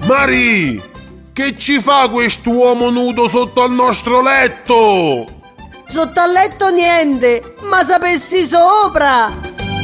Mari, che ci fa quest'uomo nudo sotto al nostro letto? Sotto al letto niente, ma sapessi sopra!